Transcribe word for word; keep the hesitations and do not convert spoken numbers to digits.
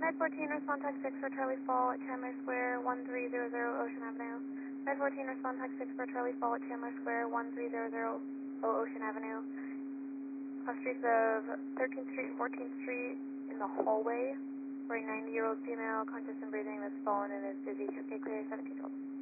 five fourteen, respond text six for Charlie Fall at Chandler Square, one three zero zero Ocean Avenue. five fourteen, respond text six for Charlie Fall at Chandler Square, one three zero zero Ocean Avenue. Cross streets of thirteenth Street and fourteenth Street in the hallway, where a ninety-year-old female, conscious and breathing, has fallen and is dizzy. Okay, clear, seventeen twelve.